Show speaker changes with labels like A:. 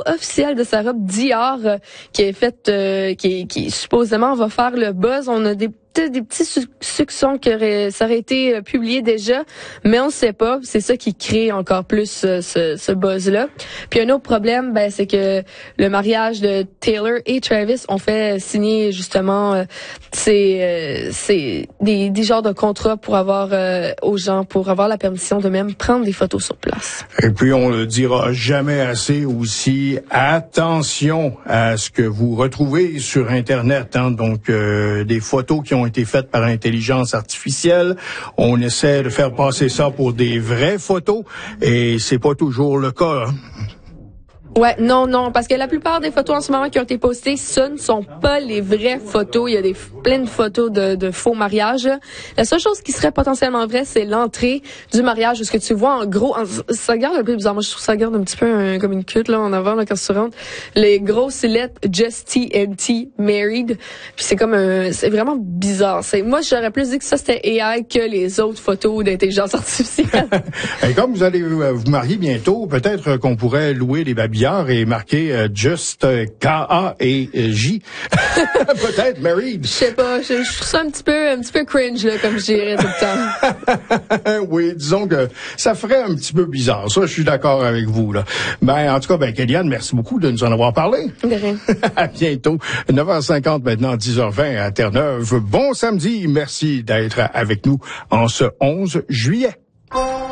A: officiel de sa robe Dior qui est faite, qui supposément va faire le buzz. On a des petits soupçons que ça aurait été publié déjà, mais on ne sait pas. C'est ça qui crée encore plus ce buzz-là. Puis un autre problème, c'est que le mariage de Taylor et Travis ont fait signer justement des genres de contrats pour avoir aux gens, pour avoir la permission de même prendre des photos sur place.
B: Et puis on le dira jamais assez aussi, attention à ce que vous retrouvez sur Internet, hein, donc des photos qui ont été faites par intelligence artificielle. On essaie de faire passer ça pour des vraies photos et c'est pas toujours le cas. Hein.
A: Ouais, non, parce que la plupart des photos en ce moment qui ont été postées, ce ne sont pas les vraies photos. Il y a plein de photos de faux mariages. La seule chose qui serait potentiellement vraie, c'est l'entrée du mariage, ce que tu vois en gros. Ça garde un peu bizarre. Moi, je trouve ça garde un petit peu comme une culte là en avant là, quand tu rentres. Les grosses lettres Just TNT Married. Puis c'est comme c'est vraiment bizarre. Moi, j'aurais plus dit que ça c'était AI que les autres photos d'intelligence artificielle.
B: Et comme vous allez vous marier bientôt, peut-être qu'on pourrait louer des babillards et marquer Just K-A-E-J. Peut-être Married.
A: Je sais pas, je trouve ça un petit peu cringe là, comme je dirais tout le
B: temps. Oui, disons que ça ferait un petit peu bizarre. Ça, je suis d'accord avec vous là. En tout cas, Kellyanne, merci beaucoup de nous en avoir parlé.
A: De rien.
B: À bientôt. 9h50 maintenant, 10h20 à Terre-Neuve. Bon samedi. Merci d'être avec nous en ce 11 juillet.